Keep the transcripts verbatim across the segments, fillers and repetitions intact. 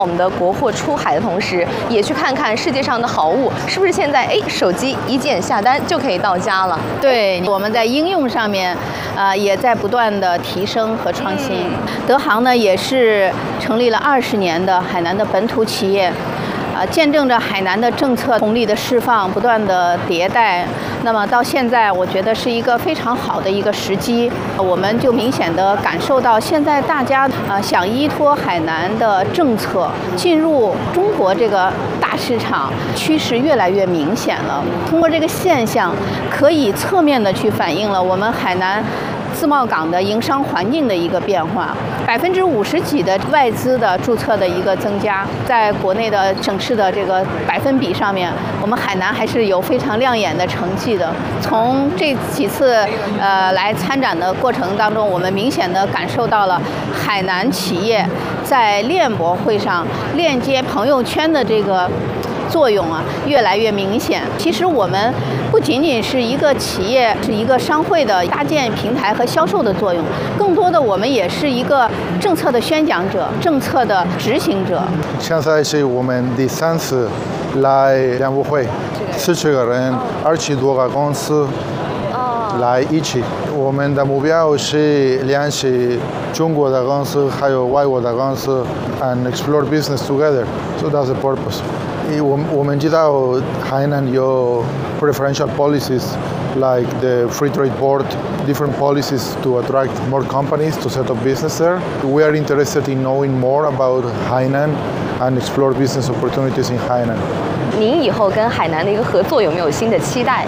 我们的国货出海的同时，也去看看世界上的好物，是不是现在哎手机一键下单就可以到家了？ 对，我们在应用上面，呃，也在不断的提升和创新。嗯、德航呢，也是成立了二十年的海南的本土企业。呃，见证着海南的政策红利的释放，不断的迭代。那么到现在，我觉得是一个非常好的一个时机。我们就明显的感受到，现在大家呃想依托海南的政策进入中国这个大市场，趋势越来越明显了。通过这个现象，可以侧面的去反映了我们海南自贸港的营商环境的一个变化，百分之五十几的外资的注册的一个增加，在国内的省市的这个百分比上面，我们海南还是有非常亮眼的成绩的。从这几次呃来参展的过程当中，我们明显的感受到了海南企业在链博会上链接朋友圈的这个作用啊，越来越明显。其实我们不仅仅是一个企业，是一个商会的搭建平台和销售的作用，更多的我们也是一个政策的宣讲者、政策的执行者。 现在是我们第三次来链博会，四十个人，二十多个公司来一起。我们的目标是联系中国的公司还有外国的公司 and explore business together. So that's the purpose. 我我们知道海南有 preferential policies like the Free Trade Board, different policies to attract more companies to set up business there. We are interested in knowing more about Hainan and explore business opportunities in Hainan. 您以后跟海南的一个合作有没有新的期待？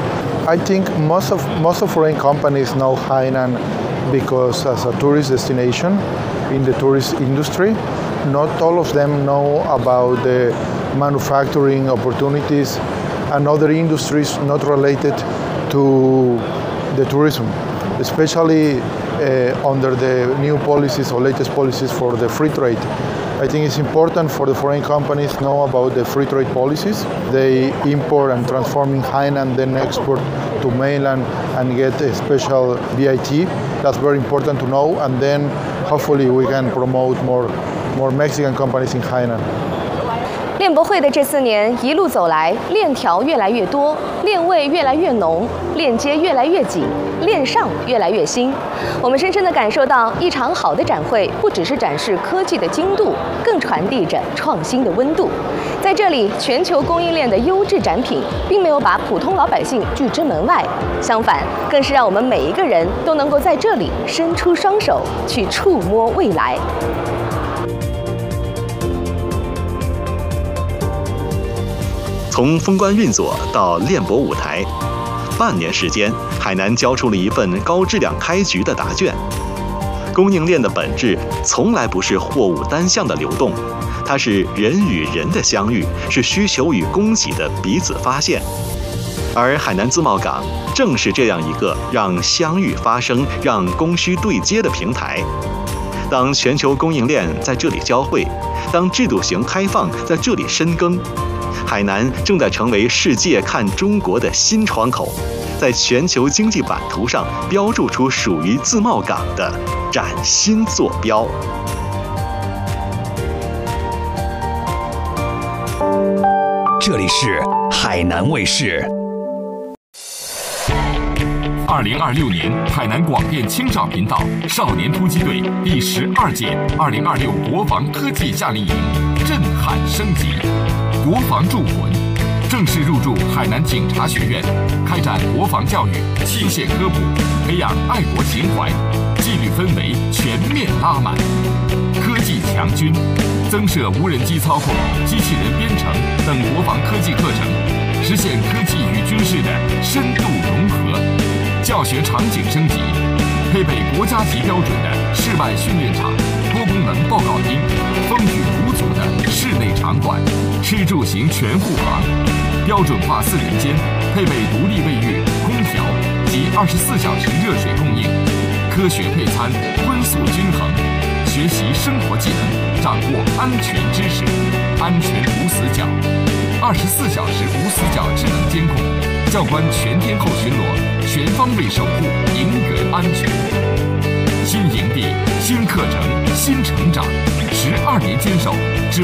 I think most of most of foreign companies know Hainan because as a tourist destination in the tourist industry. Not all of them know about the manufacturing opportunities and other industries not related to the tourism, especially uh, under the new policies or latest policies for the free trade. I think it's important for the foreign companies to know about the free trade policies. They import and transform in Hainan, then export to mainland and get a special V I T. That's very important to know, and then hopefully we can promote more, more Mexican companies in Hainan. 链博会的这四年一路走来，链条越来越多，链位越来越浓，链接越来越紧，链上越来越新。我们深深地感受到，一场好的展会不只是展示科技的精度，更传递着创新的温度。在这里，全球供应链的优质展品，并没有把普通老百姓拒之门外，相反，更是让我们每一个人都能够在这里伸出双手，去触摸未来。 从封关运作到链博舞台，半年时间，海南交出了一份高质量开局的答卷。供应链的本质从来不是货物单向的流动，它是人与人的相遇，是需求与供给的彼此发现。而海南自贸港正是这样一个让相遇发生、让供需对接的平台。当全球供应链在这里交汇，当制度型开放在这里深耕，海南正在成为世界看中国的新窗口，在全球经济版图上标注出属于自贸港的崭新坐标。 这里是海南卫视。 二零二六年海南广电青少频道少年突击队第十二届二零二六国防科技夏令营震撼升级，国防铸魂，正式入驻海南警察学院，开展国防教育、器械科普，培养爱国情怀，纪律氛围全面拉满。科技强军，增设无人机操控、机器人编程等国防科技课程，实现科技与军事的深度融合。教学场景升级，配备国家级标准的室外训练场、多功能报告厅，风雨无阻的室内场馆，吃住行全护航，标准化四人间，配备独立卫浴、空调及二十四小时热水供应，科学配餐，荤素均衡，学习生活技能，掌握安全知识，安全无死角，二十四小时无死角智能监控，教官全天候巡逻，全方位守护营员安全。新营地、新课程、新成长，十二年坚守，只